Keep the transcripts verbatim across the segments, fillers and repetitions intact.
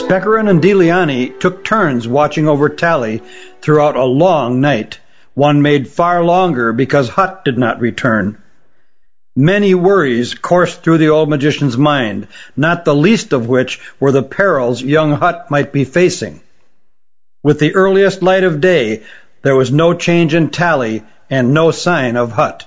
Specherin and Deliani took turns watching over Tally throughout a long night, one made far longer because Hutt did not return. Many worries coursed through the old magician's mind, not the least of which were the perils young Hutt might be facing. With the earliest light of day, there was no change in Tally and no sign of Hutt.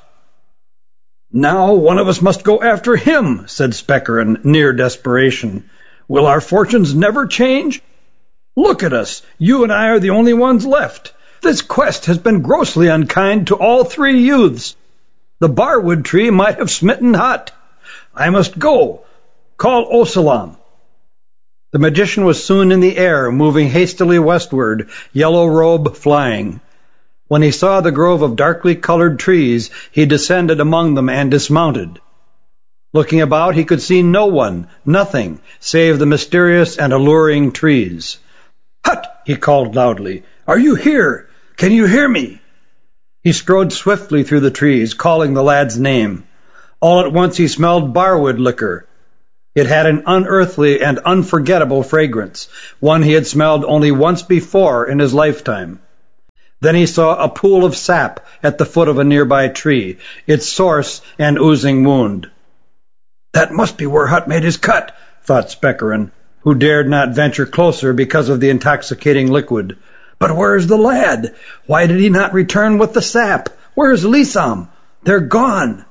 "Now one of us must go after him," said Specherin, near desperation. "Will our fortunes never change? Look at us. You and I are the only ones left. This quest has been grossly unkind to all three youths. The barwood tree might have smitten Hutt. I must go. Call Osalam." The magician was soon in the air, moving hastily westward, yellow robe flying. When he saw the grove of darkly colored trees, he descended among them and dismounted. Looking about, he could see no one, nothing, save the mysterious and alluring trees. "Hutt!" he called loudly. "Are you here? Can you hear me?" He strode swiftly through the trees, calling the lad's name. All at once he smelled barwood liquor. It had an unearthly and unforgettable fragrance, one he had smelled only once before in his lifetime. Then he saw a pool of sap at the foot of a nearby tree, its source an oozing wound. "That must be where Hutt made his cut," thought Specherin, who dared not venture closer because of the intoxicating liquid. "But where is the lad? Why did he not return with the sap? Where is Lisam? They're gone."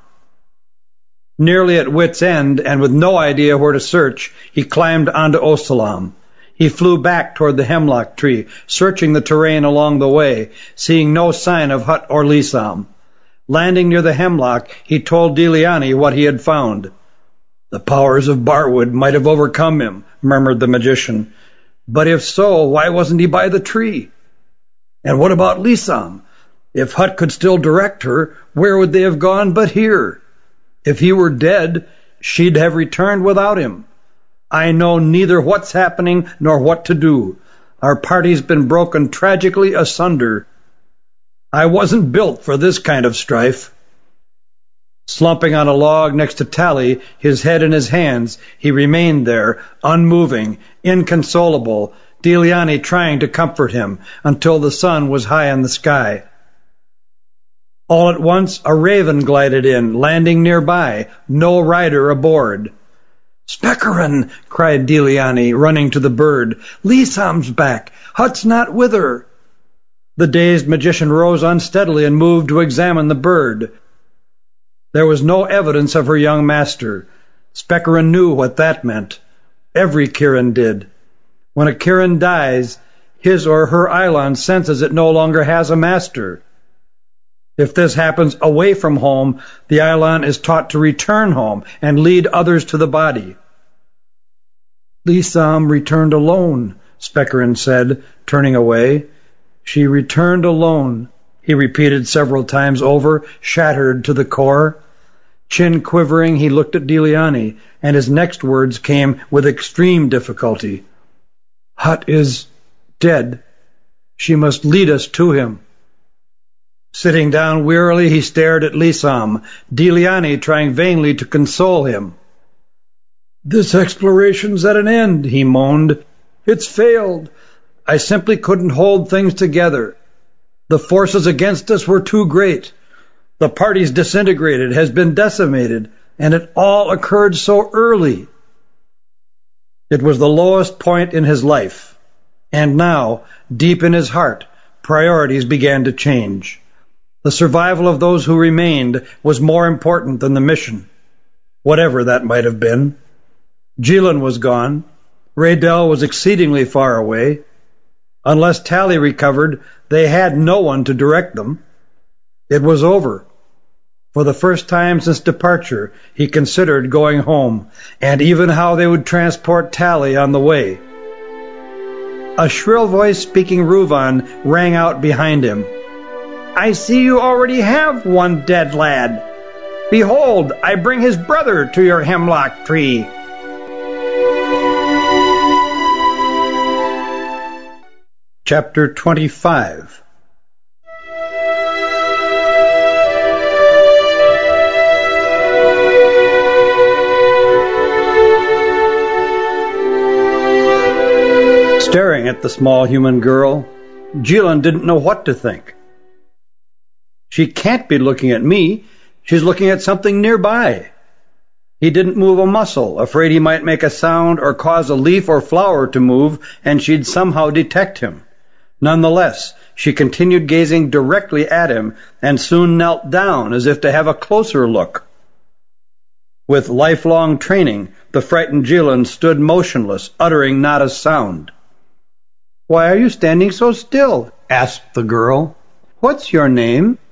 Nearly at wit's end, and with no idea where to search, he climbed onto Osalam. He flew back toward the hemlock tree, searching the terrain along the way, seeing no sign of Hutt or Lisam. Landing near the hemlock, he told Deliani what he had found. "The powers of barwood might have overcome him," murmured the magician. "But if so, why wasn't he by the tree? And what about Lisam? If Hutt could still direct her, where would they have gone but here? If he were dead, she'd have returned without him. I know neither what's happening nor what to do. Our party's been broken tragically asunder. I wasn't built for this kind of strife." Slumping on a log next to Tally, his head in his hands, he remained there, unmoving, inconsolable, Deliani trying to comfort him, until the sun was high in the sky. All at once, a raven glided in, landing nearby, no rider aboard. "Specherin!" cried Deliani, running to the bird. "Lisam's back! Hutt's not with her!" The dazed magician rose unsteadily and moved to examine the bird. There was no evidence of her young master. Specherin knew what that meant. Every Kirin did. When a Kirin dies, his or her Eidolon senses it no longer has a master. If this happens away from home, the Eidolon is taught to return home and lead others to the body. "Lisam returned alone," Specherin said, turning away. "She returned alone," he repeated several times over, shattered to the core. Chin quivering, he looked at Deliani, and his next words came with extreme difficulty. "Hutt is dead. She must lead us to him." Sitting down wearily, he stared at Lisam, Deliani trying vainly to console him. "This exploration's at an end," he moaned. "It's failed. I simply couldn't hold things together. The forces against us were too great. The party's disintegrated, has been decimated, and it all occurred so early." It was the lowest point in his life. And now, deep in his heart, priorities began to change. The survival of those who remained was more important than the mission, whatever that might have been. Jilin was gone. Raydell was exceedingly far away. Unless Tally recovered, they had no one to direct them. It was over. For the first time since departure, he considered going home, and even how they would transport Tally on the way. A shrill voice speaking Ruvan rang out behind him. "I see you already have one dead lad. Behold, I bring his brother to your hemlock tree." Chapter twenty-five. Staring at the small human girl, Jilin didn't know what to think. She can't be looking at me. She's looking at something nearby. He didn't move a muscle, afraid he might make a sound or cause a leaf or flower to move, and she'd somehow detect him. Nonetheless, she continued gazing directly at him and soon knelt down as if to have a closer look. With lifelong training, the frightened Jilin stood motionless, uttering not a sound. "Why are you standing so still?" asked the girl. "What's your name?"